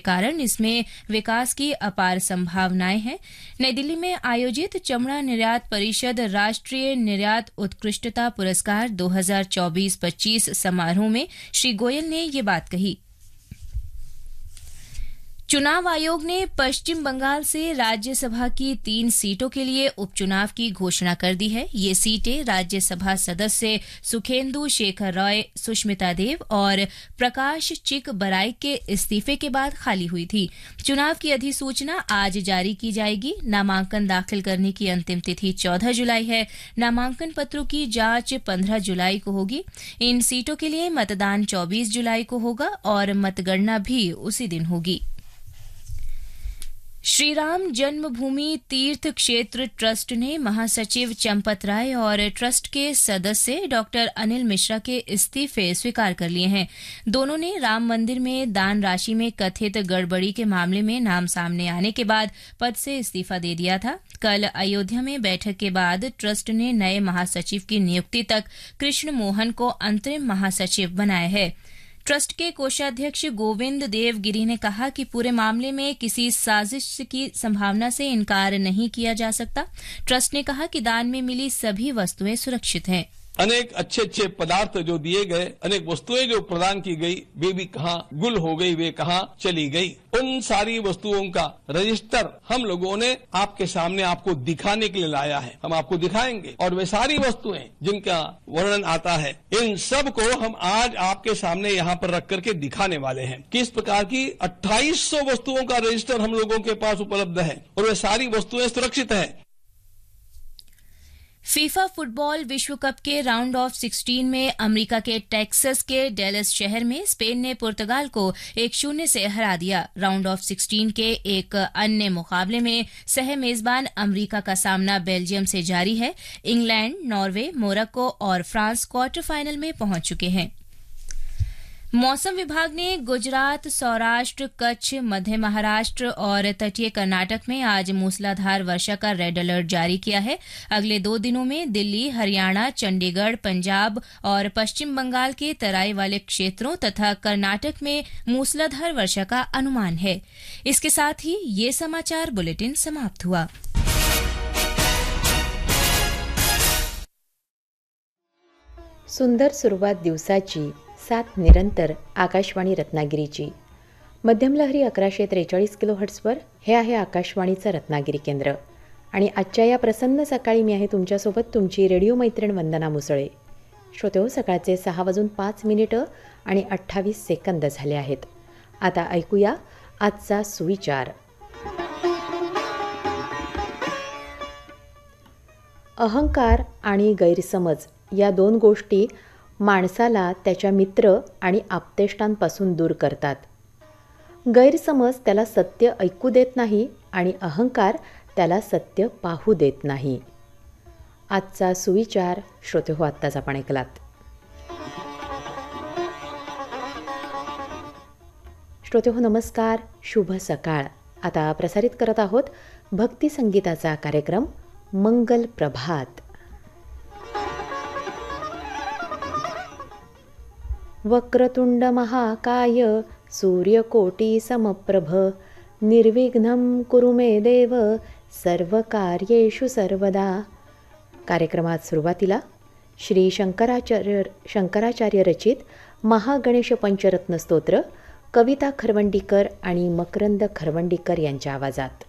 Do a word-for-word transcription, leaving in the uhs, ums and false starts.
कारण इसमें विकास की अपार संभावनाएं हैं। नई दिल्ली में आयोजित चमड़ा निर्यात परिषद राष्ट्रीय निर्यात उत्कृष्टता पुरस्कार दो हज़ार चौबीस पच्चीस समारोह में श्री गोयल ने ये बात कही। चुनाव आयोग ने पश्चिम बंगाल से राज्यसभा की तीन सीटों के लिए उपचुनाव की घोषणा कर दी है। ये सीटें राज्यसभा सदस्य सुखेंदु शेखर रॉय, सुष्मिता देव और प्रकाश चिक बराइक के इस्तीफे के बाद खाली हुई थी। चुनाव की अधिसूचना आज जारी की जाएगी। नामांकन दाखिल करने की अंतिम तिथि चौदह जुलाई है। नामांकन पत्रों की जांच पंद्रह जुलाई को होगी। इन सीटों के लिए मतदान चौबीस जुलाई को होगा और मतगणना भी उसी दिन होगी। श्रीराम जन्मभूमि तीर्थ क्षेत्र ट्रस्ट ने महासचिव चंपत राय और ट्रस्ट के सदस्य डॉक्टर अनिल मिश्रा के इस्तीफे स्वीकार कर लिए हैं। दोनों ने राम मंदिर में दान राशि में कथित गड़बड़ी के मामले में नाम सामने आने के बाद पद से इस्तीफा दे दिया था। कल अयोध्या में बैठक के बाद ट्रस्ट ने नए महासचिव की नियुक्ति तक कृष्ण मोहन को अंतरिम महासचिव बनाया है। ट्रस्ट के कोषाध्यक्ष गोविंद देव गिरी ने कहा कि पूरे मामले में किसी साजिश की संभावना से इनकार नहीं किया जा सकता। ट्रस्ट ने कहा कि दान में मिली सभी वस्तुएं सुरक्षित हैं। अनेक अच्छे अच्छे पदार्थ जो दिए गए, अनेक वस्तुएं जो प्रदान की गई, वे भी कहाँ गुल हो गई, वे कहाँ चली गई। उन सारी वस्तुओं का रजिस्टर हम लोगों ने आपके सामने आपको दिखाने के लिए लाया है। हम आपको दिखाएंगे और वे सारी वस्तुएं जिनका वर्णन आता है, इन सब को हम आज आपके सामने यहाँ पर रख करके दिखाने वाले हैं। किस प्रकार की अट्ठाईस सौ वस्तुओं का रजिस्टर हम लोगों के पास उपलब्ध है और वे सारी वस्तुएं सुरक्षित है। फीफा फुटबॉल विश्व कप के राउंड ऑफ सिक्सटीन में अमेरिका के टेक्सास के डेलस शहर में स्पेन ने पुर्तगाल को एक शून्य से हरा दिया। राउंड ऑफ सिक्सटीन के एक अन्य मुकाबले में सह मेजबान अमेरिका का सामना बेल्जियम से जारी है। इंग्लैंड, नॉर्वे, मोरक्को और फ्रांस क्वार्टर फाइनल में पहुंच चुके हैं। मौसम विभाग ने गुजरात, सौराष्ट्र, कच्छ, मध्य महाराष्ट्र और तटीय कर्नाटक में आज मूसलाधार वर्षा का रेड अलर्ट जारी किया है। अगले दो दिनों में दिल्ली, हरियाणा, चंडीगढ़, पंजाब और पश्चिम बंगाल के तराई वाले क्षेत्रों तथा कर्नाटक में मूसलाधार वर्षा का अनुमान है। इसके साथ ही ये समाचार बुलेटिन समाप्त हुआ। सुंदर सुरुवात दिवसाची, सात निरंतर आकाशवाणी रत्नागिरीची। मध्यम लहरी अकराशे त्रेचाळीस किलो हर्ट्सवर हे आहे आकाशवाणीचं रत्नागिरी केंद्र। आणि आजच्या या प्रसन्न सकाळी मी आहे तुमच्यासोबत तुमची रेडिओ मैत्रीण वंदना मुसळे। श्रोतेहो, सकाळचे सहा वाजून पाच मिनिटं आणि अठ्ठावीस सेकंद झाले आहेत। आता ऐकूया आजचा सुविचार। अहंकार आणि गैरसमज या दोन गोष्टी माणसाला त्याच्या मित्र आणि आप्तेष्टांपासून दूर करतात। गैरसमज त्याला सत्य ऐकू देत नाही आणि अहंकार त्याला सत्य पाहू देत नाही। आजचा सुविचार श्रोतेहो आत्ताच आपण ऐकलात। श्रोतेहो नमस्कार, शुभ सकाळ। आता प्रसारित करत आहोत भक्ती संगीताचा कार्यक्रम मंगल प्रभात। वक्रतुंड महाकाय सूर्यकोटी समप्रभ निर्विघ्नं कुरु मे देव सर्वकार्येषु सर्वदा। कार्यक्रमात सुरुवातीला श्री शंकराचार्य शंकराचार्य रचित महागणेश पंचरत्न स्तोत्र कविता खरवंडीकर आणि मकरंद खरवंडीकर यांच्या आवाजात।